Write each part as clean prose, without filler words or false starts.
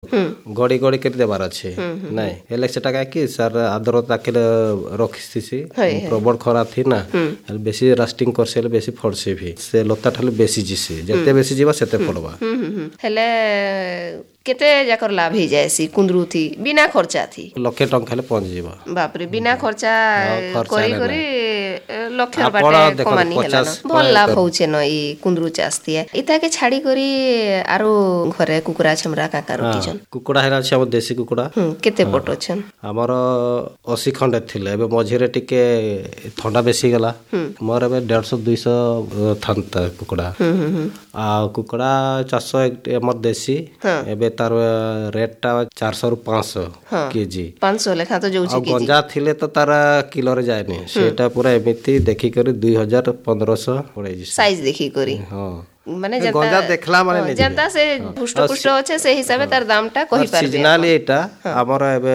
ଗଡ଼ି ଗଡ଼ି କରି ଦେବାର ଅଛି ନାଇଁ ହେଲେ ସେଟା କାହିଁକି ସାର୍ ଆଦ୍ରତା କେଲେ ରଖିଥିସି ପ୍ରବଳ ଖରା ଥି ନା ହେଲେ ବେଶୀ ରାଷ୍ଟିଂ କରସି ହେଲେ ବେଶୀ ଫଡ଼ସି ବି ସେ ଲତା ଠାରୁ ବେଶୀ ଯିସି ଯେତେ ବେଶୀ ଯିବା ସେତେ ଫଡ଼ବା ହେଲେ କେତେ ଯାକର ଲାଭ ହେଇଯାଏସି କୁନ୍ଦରୁ ଥି ବିନା ଖର୍ଚ୍ଚା ଥି ଲକ୍ଷେ ଟଙ୍କା ହେଲେ ପହଞ୍ଚିଯିବ ବାପରେ ବିନା ଖର୍ଚ୍ଚା କରି କରି ଲକ୍ଷ ଆପଣ ବାଟେ ଦେଖନ୍ତୁ, କମାନି ହେଲା 50 ଭଲ ଲାଭ ହଉଛେ ନ ଇ କୁନ୍ଦରୁ ଚାଷ ଦିଏ ଇତାକେ ଛାଡ଼ି କରି ଆରୁ ଘରେ କୁକୁଡ଼ା ଛେମରା କାକା ରଖିଛନ୍ କୁକୁଡ଼ା ହେଲା ଅଛି ଆମ ଦେଶୀ କୁକୁଡ଼ା କେତେ ପଟ ଅଛନ୍ ଆମର 80 ଖଣ୍ଡେ ଥିଲେ ଏବେ ମଝିରେ ଟିକେ ଥଣ୍ଡା ବେଶୀ ଗଲା ମୋର ଏବେ 150-200 ଥାନ୍ତା କୁକୁଡ଼ା ଆଉ କୁକୁଡ଼ା ଚାଷ ଆମର ଦେଶୀ ଏବେ ତାର ରେଟ୍ ଟା 400 ରୁ 500 କେଜି 500 ଲେଖା ତ ଯାଉଛି ଆଉ ଗଞ୍ଜା ଥିଲେ ତ ତାର କିଲୋରେ ଯାଏନି ସେଇଟା ପୁରା ଏମିତି ଦେଖିକରି 2000-1500 ପଡେଇଛି ସାଇଜ ଦେଖି କରି ହଁ ମାନେ ଗଞ୍ଜା ଦେଖଲା ମାନେ ଯେନ୍ତା ସେ ପୁଷ୍ଟ ପୁଷ୍ଟ ଅଛି ସେ ହିସାବେ ତାର ଦାମ ଟା କହି ପାରବେ ସିଜନାଲି ଏଟା ଆମର ଏବେ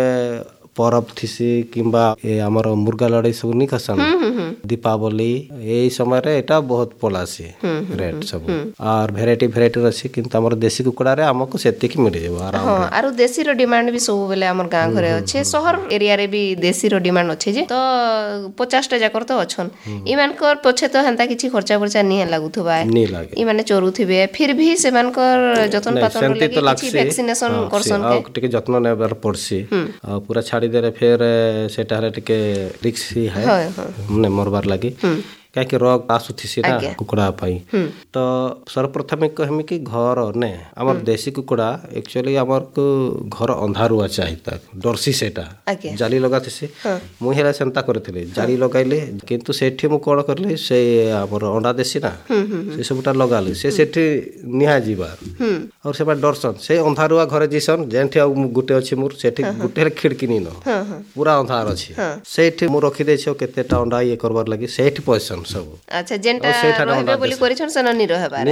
ପରବ ଥିସି କିମ୍ବା ଆମର ମୁର୍ଗା ଲଢ଼େଇ ସବୁ ନି କସନ୍ ଦୀପାବଳି এই ସମୟରେ ଏଟା ବହୁତ ପଳାସି ରେଟ୍ ସବୁ আর ভেরাইটি ଅଛି কিন্তু ଆମର ଦେଶୀ କୁକୁଡ଼ାରେ ଆମକୁ ସେତିକି ମିଳିଯିବ ଆରାମ ହଁ ଆରୁ ଦେଶୀର ଡିମାଣ୍ଡ ବି ସବୁ ବେଲେ ଆମର ଗାଁ ଘରେ ଅଛି ସହର ଏରିଆରେ ବି ଦେଶୀର ଡିମାଣ୍ଡ ଅଛି ଯେ ତ 50ଟା ଯାକର ତ ଅଛନ୍ ଇମାନଙ୍କର ପଛେ ତ ହେନ୍ତା କିଛି ଖର୍ଚ୍ଚା ବର୍ଚ୍ଚା ନିଏ ଲାଗୁଥିବା ନି ଲାଗେ ଇମାନେ ଚରୁଥିବେ ଫିର ବି ସେମାନଙ୍କର ଯତ୍ନ ପାତନ ଲାଗି କିଛି ଭ୍ୟାକ୍ସିନେସନ କରସନ୍ ଆଉ ଟିକେ ଯତ୍ନ ନେବାର ପଡସି ଆଉ ପୁରା ଛାଡ଼ି ଦେଲେ ଫେର ସେଟା ହେଲେ ଟିକେ ରିକ୍ସ ହେ ମାନେ ମରବାର ଲାଗି କାହିଁକି ରୋଗ ଆସୁଥିସି ନା କୁକୁଡ଼ା ପାଇଁ ତ ସର୍ବପ୍ରଥମେ କହିମି କି ଘର ନେ ଆମର ଦେଶୀ କୁକୁଡ଼ା ଆକ୍ଚୁଆଲି ଆମକୁ ଘର ଅନ୍ଧାରୁଆ ଚାହିଦା ଡରସି ସେଟା ଜାଲି ଲଗାଥିସି ମୁଁ ହେଲେ ସେନ୍ତା କରିଥିଲି ଜାଲି ଲଗାଇଲି କିନ୍ତୁ ସେଠି ମୁଁ କଣ କରିଲି ସେ ଆମର ଅଣ୍ଡା ଦେଶୀ ନା ସେ ସବୁଟା ଲଗାଲି ସେ ସେଠି ନିହା ଯିବାର ଆଉ ସେମାନେ ଡରସନ୍ ସେ ଅନ୍ଧାରୁଆ ଘରେ ଯିସନ୍ ଯେଠି ଆଉ ଗୋଟେ ଅଛି ମୋର ସେଠି ଗୋଟେ ହେଲେ ଖିଡ଼କି ନି ନ ପୁରା ଅନ୍ଧାର ଅଛି ସେଇଠି ମୁଁ ରଖିଦେଇଛି ଆଉ କେତେଟା ଅଣ୍ଡା ଇଏ କରବାର ଲାଗି ସେଇଠି ପଇସନ୍ ସବୁ ଆଚ୍ଛା ଯେନ୍ଟା ରହିବେ ବୋଲି କରିଛନ୍ ସେନ ନି ରହିବାର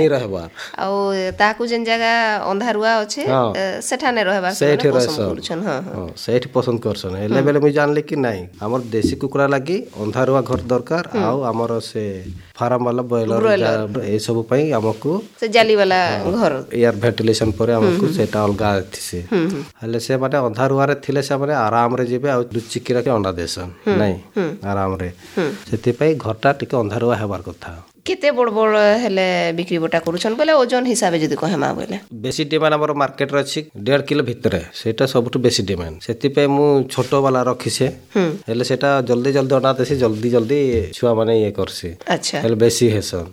ଆଉ ତାକୁ ଯେନ୍ ଜାଗା ଅନ୍ଧାରୁଆ ଅଛି ସେଠା ନେ ରହିବାର ସେଇଠି ପସନ୍ଦ କରୁଛନ୍ ହଁ ସେଇଠି ପସନ୍ଦ କରସନ୍ ହେଲେ ବେଲେ ମୁଁ ଜାଣିଲି କି ନାଇଁ ଆମର ଦେଶୀ କୁକୁଡ଼ା ଲାଗି ଅନ୍ଧାରୁଆ ଘର ଦରକାର ଆଉ ଆମର ସେ ଫାର୍ମ ବାଲା ବ୍ରଏଲର এই ସବୁ ପାଇଁ ଆମକୁ ସେ ଜାଲି ବାଲା ଘର ଏୟାର ଭେଣ୍ଟିଲେସନ ପରେ ଆମକୁ ସେଟା ଅଲଗା ଥିସି ହେଲେ ସେମାନେ ଅନ୍ଧାରୁଆରେ ଥିଲେ ସେମାନେ ଆରାମରେ ଯିବେ ଆଉ ଲୁଚିକି ରଖି ଅଣ୍ଡା ଦେସନ୍ ନାଇଁ ଆରାମରେ ସେଥିପାଇଁ ଘରଟା ଟିକେ ଅନ୍ଧାରୁଆ ହେବାର କଥା କେତେ ବଡ଼ ବଡ଼ ହେଲେ ବିକ୍ରି ବଟା କରୁଛନ୍ ବୋଲେ ଓଜନ ହିସାବେ ଯଦି କହେମା ବୋଲେ ବେଶୀ ଡିମାଣ୍ଡ ଆମର ମାର୍କେଟରେ ଅଛି 1.5 କିଲୋ ଭିତରେ ସେଇଟା ସବୁଠୁ ବେଶୀ ଡିମାଣ୍ଡ ସେଥିପାଇଁ ମୁଁ ଛୋଟ ବାଲା ରଖିଛେ ହେଲେ ସେଟା ଜଲ୍ଦି ଜଲ୍ଦି ଅଣ୍ଡା ଦେସି ଜଲ୍ଦି ଛୁଆ ମାନେ ଇଏ କରସି ହେଲେ ବେଶୀ ହେସନ୍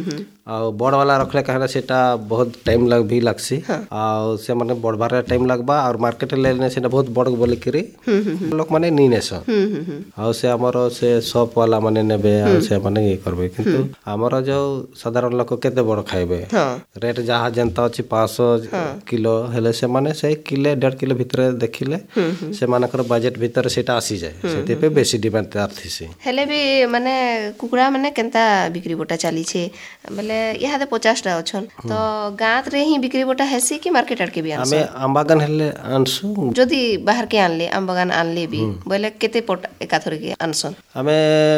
ଆଉ ବଡ଼ ବାଲା ରଖିଲେ କାହିଁକିନା ସେଟା ବହୁତ ଟାଇମ୍ ବି ଲାଗ୍ସି ଆଉ ସେମାନେ ବଢ଼ବାରେ ଟାଇମ୍ ଲାଗ୍ବା ଆଉ ମାର୍କେଟରେ ଲେନେ ସେଟା ବହୁତ ବଡ଼ ବୋଲିକିରି ଲୋକମାନେ ନି ନେସନ୍ ଆଉ ସେ ଆମର ସେ ସପ୍ ବାଲା ମାନେ ନେବେ ଆଉ ସେମାନେ ଇଏ କରିବେ କିନ୍ତୁ ଆମର ଯୋଉ ସାଧାରଣ ଲୋକ କେତେ ବଡ଼ ଖାଇବେ ରେଟ୍ ଯାହା ଯେନ୍ତା ଅଛି 500 କିଲୋ ହେଲେ ସେମାନେ ସେଇ କିଲେ 1.5 କିଲୋ ଭିତରେ ଦେଖିଲେ ସେମାନଙ୍କର ବଜେଟ୍ ଭିତରେ ସେଟା ଆସିଯାଏ ସେଥିପାଇଁ ବେଶୀ ଡିମାଣ୍ଡ ତାର ଥିସି ହେଲେ ବି ମାନେ କୁକୁଡ଼ା ମାନେ କେନ୍ତା ବିକ୍ରି ବଟା ଚାଲିଛେ ବୋଲେ ଇହାଦେ 50ଟା ଅଛନ୍ ତ ଗାଁରେ ହିଁ ବିକ୍ରି ବଟା ହେସି କି ମାର୍କେଟ ଆଡ଼କେ ବି ଆମେ ଆମ୍ବାଗାନ ହେଲେ ଆନସୁ ଯଦି ବାହାରକେ ଆନଲେ ଆମ୍ବାଗାନ ଆନଲେ ବି ବୋଲେ କେତେ ପଟ ଏକାଥରକେ ଆନସନ୍ ଆମେ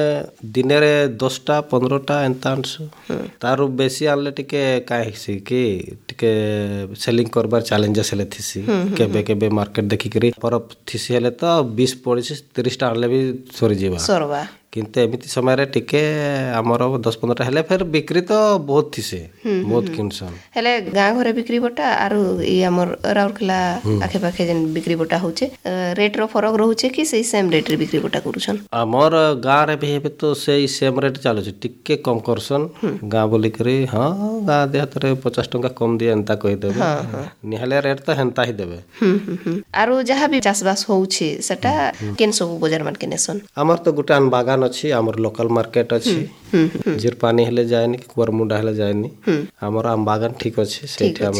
ଦିନରେ 10ଟା-15ଟା ଏନ୍ତା ଆନସୁ ତାରୁ ବେଶୀ ଆନଲେ ଟିକେ କାହିଁସି କି ଟିକେ ସେଲିଂ କରବାର ଚ୍ୟାଲେଞ୍ଜେସ୍ ହେଲେ ଥିସି କେବେ କେବେ ମାର୍କେଟ ଦେଖିକରି ପରବ ଥିସି ହେଲେ ତ 20-30ଟା ଆନଲେ ବି ସରିଯିବା କିନ୍ତୁ ଏମିତି ସମୟରେ ଟିକେ ଆମର 10-15ଟା ହେଲେ ଫେର ବିକ୍ରି ତ ବହୁତ ଥିସି ବହୁତ କିଣସନ୍ ହେଲେ ଗାଁ ଘରେ ବିକ୍ରି ବଟା ଆରୁ ଇ ଆମର ରାଉରକେଲା ଆଖେ ପାଖେ ଯେନ୍ ବିକ୍ରି ବଟା ହଉଛେ ରେଟ୍ ର ଫରକ ରହୁଛେ କି ସେଇ ସେମ୍ ରେଟ୍ ରେ ବିକ୍ରି ବଟା କରୁଛନ୍ ଆମର ଗାଁରେ ବି ଏବେ ତ ସେଇ ସେମ୍ ରେଟ୍ ଚାଲୁଛି ଟିକେ କମ କରସନ୍ ଗାଁ ବୋଲିକରି ଗାଁ ଦେହାତରେ 50 ଟଙ୍କା କମ ଦିଏ ଏନ୍ତା କହିଦେବେ ନିହାଲେ ରେଟ୍ ତ ହେନ୍ତା ହିଁ ଦେବେ ଆରୁ ଯାହା ବି ଚାଷବାସ ହଉଛି ସେଟା କେନ୍ ସବୁ ବଜାର ମାନକେ ନେସନ୍ ଆମର ତ ଗୋଟେ ବାଗାନ ଅଛି ଆମର ଲୋକାଲ ମାର୍କେଟ ଅଛି ଜିର ପାନି ହେଲେ ଯାଏନି କି କୁଆରମୁଣ୍ଡା ହେଲେ ଯାଏନି ଆମର ଆମ ବାଗାନ ଠିକ ଅଛି ସେଇଠି ଆମେ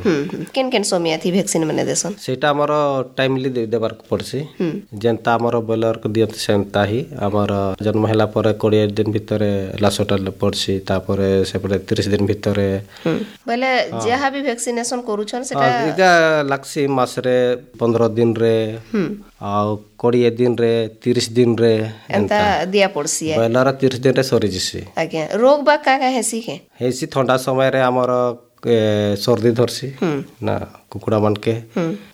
କେନ୍ ସମିଆଥି ଭ୍ୟାକ୍ସିନ ମାନେ ଦେସନ୍ ସେଇଟା ଆମର ଟାଇମଲି ଦେବାର ପଡସି ଯେନ୍ତା ଆମର ବ୍ରଏଲର କୁ ଦିଅନ୍ତି ସେନ୍ତା ହିଁ ଆମର ଜନ୍ମ ହେଲା ପରେ 20 ଦିନ ଭିତରେ ଲାସଟା ପଡସି ତାପରେ ସେପଟେ 30 ଦିନ ଭିତରେ ବୋଲେ ଯାହା ବି ଭ୍ୟାକ୍ସିନେସନ କରୁଛନ୍ ସେଟା ଏଟା ଲାଗସି ମାସରେ 15 ଦିନରେ ଆଉ 20 ଦିନରେ 30 ଦିନରେ ଏନ୍ତା ଦିଆ ପଡସି ବ୍ରଏଲର 30 ଦିନରେ ସରିଯିସି ଆଜ୍ଞା ରୋଗ ବା କାକା ହେସି ଥଣ୍ଡା ସମୟରେ ଆମର ସର୍ଦି ଧରସି ନା କୁକୁଡ଼ା ମାନକେ